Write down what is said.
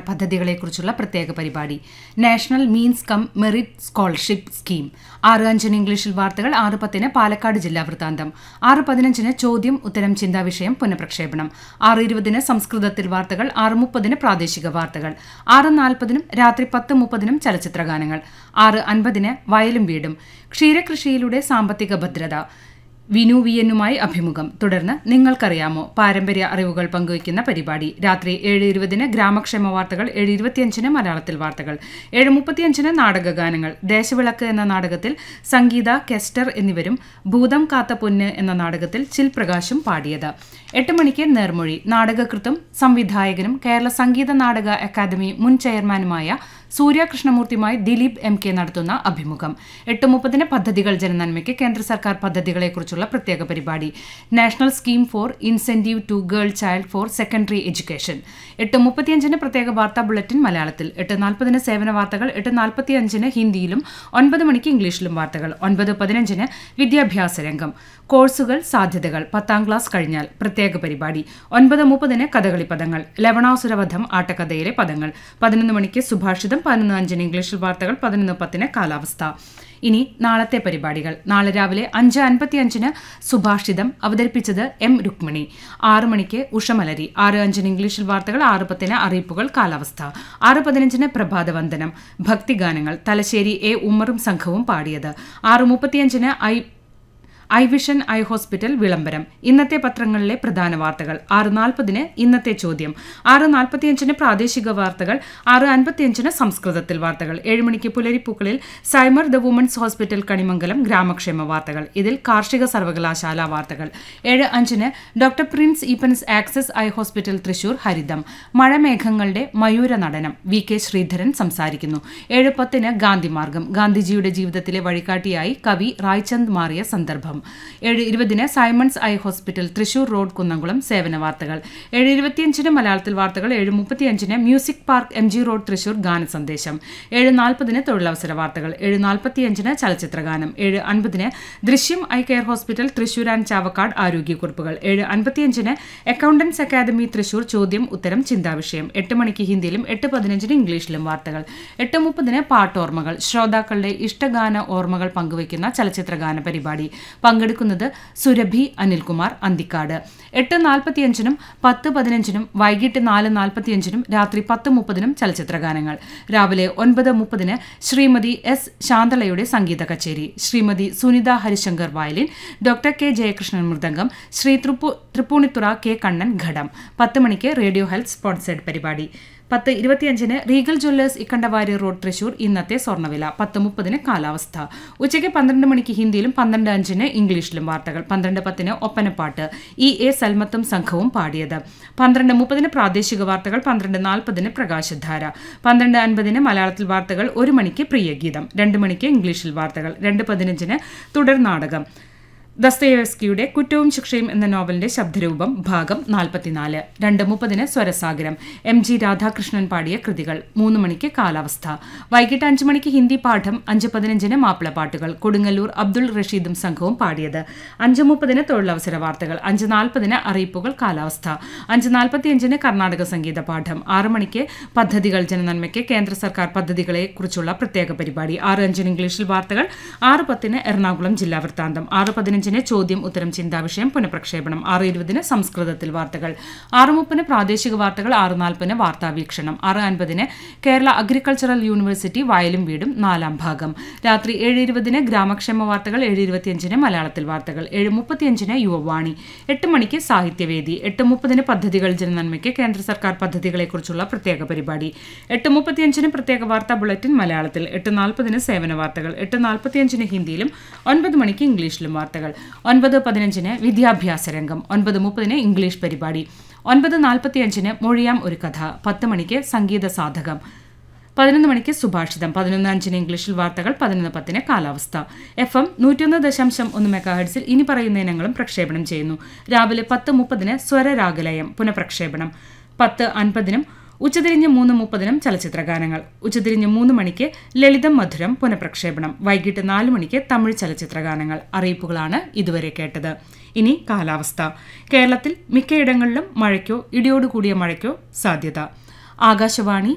പദ്ധതികളെക്കുറിച്ചുള്ള പ്രത്യേക പരിപാടി. National means come merit scholarship scheme. 6:05 ഇംഗ്ലീഷിൽ വാർത്തകൾ. 6:10 പാലക്കാട് ജില്ലാ വൃത്താന്തം. 6:15 ചോദ്യം ഉത്തരം ചിന്താവിഷയം പുനഃപ്രക്ഷേപണം. 6:20 സംസ്കൃതത്തിൽ വാർത്തകൾ. 6:30 പ്രാദേശിക വാർത്തകൾ. 6:40 രാത്രി 10:30 ചലച്ചിത്രഗാനങ്ങൾ. 6:50 വയലും വീടും. ക്ഷീരകൃഷിയിലൂടെ സാമ്പത്തിക ഭദ്രത. വിനു വിയനുമായി അഭിമുഖം. തുടർന്ന് നിങ്ങൾക്കറിയാമോ പാരമ്പര്യ അറിവുകൾ പങ്കുവയ്ക്കുന്ന പരിപാടി. രാത്രി 7:20 ഗ്രാമക്ഷേമ വാർത്തകൾ. 7:25 മലയാളത്തിൽ വാർത്തകൾ. 7:35 നാടകഗാനങ്ങൾ. ദേശവിളക്ക് എന്ന നാടകത്തിൽ സംഗീത, കെസ്റ്റർ എന്നിവരും ഭൂതം കാത്ത പൊന്ന് എന്ന നാടകത്തിൽ ചിൽ പ്രകാശും പാടിയത്. 8 മണിക്ക് നേർമൊഴി. നാടകകൃത്തും സംവിധായകനും കേരള സംഗീത നാടക അക്കാദമി മുൻ ചെയർമാനുമായ സൂര്യ കൃഷ്ണമൂർത്തിയുമായി ദിലീപ് MK നടത്തുന്ന അഭിമുഖം. 8:30 പദ്ധതികൾ ജനനന്മയ്ക്ക്. കേന്ദ്ര സർക്കാർ പദ്ധതികളെക്കുറിച്ചുള്ള പ്രത്യേക പരിപാടി. National scheme for incentive to girl child for secondary education. 8:35 പ്രത്യേക വാർത്താ ബുള്ളറ്റിൻ മലയാളത്തിൽ. 8:40 സേവന വാർത്തകൾ. 8:45 ഹിന്ദിയിലും 9 മണിക്ക് ഇംഗ്ലീഷിലും വാർത്തകൾ. 9:15 വിദ്യാഭ്യാസ രംഗം. കോഴ്സുകൾ സാധ്യതകൾ. 10ാം ക്ലാസ് കഴിഞ്ഞാൽ പ്രത്യേക പരിപാടി. 9:30 കഥകളി പദങ്ങൾ. ലവണാസുരവധം ആട്ടക്കഥയിലെ പദങ്ങൾ. 11 മണിക്ക് സുഭാഷിതം. 11:05 ഇംഗ്ലീഷിൽ വാർത്തകൾ. 11:10 കാലാവസ്ഥ. ഇനി നാളത്തെ പരിപാടികൾ. നാളെ രാവിലെ 5:55 സുഭാഷിതം. അവതരിപ്പിച്ചത് M രുക്മിണി. 6 മണിക്ക് ഉഷമലരി. 6:05 ഇംഗ്ലീഷിൽ വാർത്തകൾ. 6:10 അറിയിപ്പുകൾ കാലാവസ്ഥ. 6:15 പ്രഭാതവന്ദനം. ഭക്തിഗാനങ്ങൾ. തലശ്ശേരി A ഉമ്മറും സംഘവും പാടിയത്. 6:35 ഐ വിഷൻ ഐ ഹോസ്പിറ്റൽ വിളംബരം. ഇന്നത്തെ പത്രങ്ങളിലെ പ്രധാന വാർത്തകൾ. 6:40 ഇന്നത്തെ ചോദ്യം. 6:45 പ്രാദേശിക വാർത്തകൾ. 6:55 സംസ്കൃതത്തിൽ വാർത്തകൾ. 7 മണിക്ക് പുലരിപ്പൂക്കളിൽ സൈമർ ദ വുമൻസ് ഹോസ്പിറ്റൽ കണിമംഗലം ഗ്രാമക്ഷേമ വാർത്തകൾ. ഇതിൽ കാർഷിക സർവകലാശാല വാർത്തകൾ. 7:05 doctor Prince Eappen's access eye hospital Thrissur ഹരിതം. മഴമേഘങ്ങളുടെ മയൂര നടനം. VK ശ്രീധരൻ സംസാരിക്കുന്നു. 7:10 ഗാന്ധിമാർഗം. ഗാന്ധിജിയുടെ ജീവിതത്തിലെ വഴികാട്ടിയായി കവി റായ്ചന്ദ് മാറിയ സന്ദർഭം. 7:20 Symons eye hospital Thrissur road Kunnamkulam സേവന വാർത്തകൾ. 7:25 മലയാളത്തിൽ വാർത്തകൾ. 7:35 music park MG road Thrissur ഗാന സന്ദേശം. 7:40 തൊഴിലവസര വാർത്തകൾ. 7:45 ചലച്ചിത്രഗാനം. 7:50 ദൃശ്യം eye care hospital Thrissur and Chavakkad ആരോഗ്യക്കുറിപ്പുകൾ. 7:55 accountants academy Thrissur ചോദ്യം ഉത്തരം ചിന്താവിഷയം. 8 മണിക്ക് ഹിന്ദിയിലും 8:15 ഇംഗ്ലീഷിലും വാർത്തകൾ. 8:30 പാട്ടോർമ്മകൾ. ശ്രോതാക്കളുടെ ഇഷ്ടഗാന ഓർമ്മകൾ പങ്കുവയ്ക്കുന്ന ചലച്ചിത്രഗാന പരിപാടി. പങ്കെടുക്കുന്നത് സുരഭി അനിൽകുമാർ അന്തിക്കാട്. 8:45 10:15 വൈകിട്ട് 4:45 രാത്രി 10:30 ചലച്ചിത്രഗാനങ്ങൾ. രാവിലെ 9:30 ശ്രീമതി S ശാന്തളയുടെ സംഗീത കച്ചേരി. Shrimati Sunitha Harishankar violin. Doctor K Jayakrishnan mridangam. Shri Tripunithura K Kannan ഘടം. 10 മണിക്ക് റേഡിയോ ഹെൽത്ത് സ്പോൺസേഡ് പരിപാടി. 10:25 Regal Jewellers Ikkandavari road Thrissur ഇന്നത്തെ സ്വർണ്ണവില. 10:30 കാലാവസ്ഥ. ഉച്ചയ്ക്ക് 12 മണിക്ക് ഹിന്ദിയിലും 12:05 ഇംഗ്ലീഷിലും വാർത്തകൾ. 12:10 ഒപ്പനപ്പാട്ട്. EA സൽമത്തും സംഘവും പാടിയത്. 12:30 പ്രാദേശിക വാർത്തകൾ. 12:40 പ്രകാശധാര. 12:50 മലയാളത്തിൽ വാർത്തകൾ. 1 മണിക്ക് പ്രിയഗീതം. 2 മണിക്ക് ഇംഗ്ലീഷിൽ വാർത്തകൾ. 2:15 തുടർ നാടകം. ദസ്തയേവ്സ്കിയുടെ കുറ്റവും ശിക്ഷയും എന്ന നോവലിന്റെ ശബ്ദരൂപം ഭാഗം 44. 2:30 സ്വരസാഗരം. MG രാധാകൃഷ്ണൻ പാടിയ കൃതികൾ. 3 മണിക്ക് കാലാവസ്ഥ. വൈകിട്ട് 5 മണിക്ക് ഹിന്ദി പാഠം. 5:15 മാപ്പിളപ്പാട്ടുകൾ. കൊടുങ്ങല്ലൂർ അബ്ദുൾ റഷീദും സംഘവും പാടിയത്. 5:30 തൊഴിലവസര വാർത്തകൾ. 5:40 അറിയിപ്പുകൾ കാലാവസ്ഥ. 5:45 കർണാടക സംഗീത പാഠം. 6 മണിക്ക് പദ്ധതികൾ ജനനന്മയ്ക്ക്. കേന്ദ്ര സർക്കാർ പദ്ധതികളെ കുറിച്ചുള്ള പ്രത്യേക പരിപാടി. 6:05 ഇംഗ്ലീഷിൽ വാർത്തകൾ. 6:10 എറണാകുളം ജില്ലാ വൃത്താന്തം. 6:15 ചോദ്യം ഉത്തരം ചിന്താവിഷയം പുനഃപ്രക്ഷേപണം. 6:20 സംസ്കൃതത്തിൽ വാർത്തകൾ. 6:30 പ്രാദേശിക വാർത്തകൾ. 6:40 വാർത്താ വീക്ഷണം. 6:50 കേരള അഗ്രികൾച്ചറൽ യൂണിവേഴ്സിറ്റി വയലും വീടും 4ാം ഭാഗം. രാത്രി 7:20 ഗ്രാമക്ഷേമ വാർത്തകൾ. 7:25 മലയാളത്തിൽ വാർത്തകൾ. 7:35 യുവവാണി. 8 മണിക്ക് സാഹിത്യവേദി. 8:30 പദ്ധതികൾ ജനനന്മയ്ക്ക്. കേന്ദ്ര സർക്കാർ പദ്ധതികളെക്കുറിച്ചുള്ള പ്രത്യേക പരിപാടി. 8:35 പ്രത്യേക വാർത്താ ബുള്ളറ്റിൻ മലയാളത്തിൽ. 8:40 സേവന വാർത്തകൾ. 8:45 ഹിന്ദിയിലും 9 മണിക്ക് ഇംഗ്ലീഷിലും വാർത്തകൾ. 9:15 വിദ്യാഭ്യാസ രംഗം. 9:30 ഇംഗ്ലീഷ് പരിപാടി. 9:45 മൊഴിയാം ഒരു കഥ. 10 മണിക്ക് സംഗീത സാധകം. 11 മണിക്ക് സുഭാഷിതം. 11:05 ഇംഗ്ലീഷിൽ വാർത്തകൾ. 11:10 കാലാവസ്ഥ. FM 101.1 മെഗാഹെർട്സിൽ ഇനി പറയുന്ന ഇനങ്ങളും പ്രക്ഷേപണം ചെയ്യുന്നു. രാവിലെ 10:30 സ്വരരാഗലയം പുനഃപ്രക്ഷേപണം. 10:50 ഉച്ചതിരിഞ്ഞ് 3:30 ചലച്ചിത്രഗാനങ്ങൾ. ഉച്ചതിരിഞ്ഞ് 3 മണിക്ക് ലളിതം മധുരം പുനഃപ്രക്ഷേപണം. വൈകിട്ട് 4 മണിക്ക് തമിഴ് ചലച്ചിത്രഗാനങ്ങൾ. അറിയിപ്പുകളാണ് ഇതുവരെ കേട്ടത്. ഇനി കാലാവസ്ഥ. കേരളത്തിൽ മിക്കയിടങ്ങളിലും മഴയ്ക്കോ ഇടിയോടുകൂടിയ മഴയ്ക്കോ സാധ്യത. ആകാശവാണി